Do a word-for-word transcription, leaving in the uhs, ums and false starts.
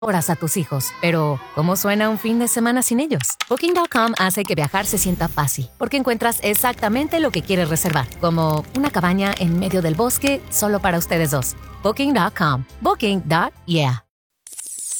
horas a tus hijos. Pero, ¿cómo suena un fin de semana sin ellos? Booking punto com hace que viajar se sienta fácil, porque encuentras exactamente lo que quieres reservar, como una cabaña en medio del bosque solo para ustedes dos. Booking punto com. Booking. Yeah.